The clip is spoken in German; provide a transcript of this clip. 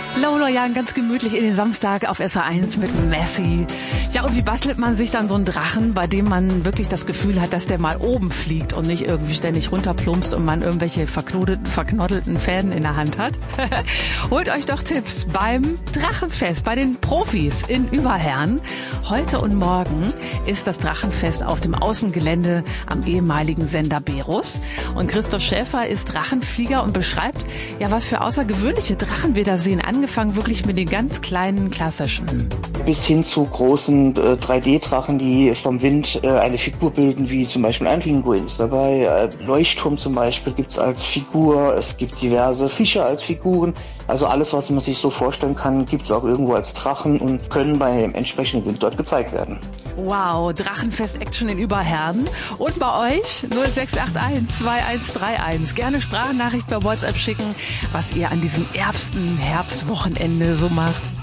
Lola Young ganz gemütlich in den Samstag auf SR1 mit Messi. Ja, und wie bastelt man sich dann so einen Drachen, bei dem man wirklich das Gefühl hat, dass der mal oben fliegt und nicht irgendwie ständig runterplumpst und man irgendwelche verknoddelten Fäden in der Hand hat? Holt euch doch Tipps beim Drachenfest, bei den Profis in Überherrn. Heute und morgen ist das Drachenfest auf dem Außengelände am ehemaligen Sender Berus. Und Christoph Schäfer ist Drachenflieger und beschreibt, ja, was für außergewöhnliche Drachen wir da sehen. Angefangen wirklich mit den ganz kleinen klassischen. Bis hin zu großen 3D-Drachen, die vom Wind eine Figur bilden, wie zum Beispiel ein Pinguin ist dabei. Leuchtturm zum Beispiel gibt's als Figur. Es gibt diverse Fische als Figuren. Also alles, was man sich so vorstellen kann, gibt's auch irgendwo als Drachen und können bei entsprechendem Wind dort gezeigt werden. Wow, Drachenfest-Action in Überherden. Und bei euch 0681 2131. Gerne Sprachnachricht bei WhatsApp schicken, was ihr an diesem ersten Herbstwochenende so macht.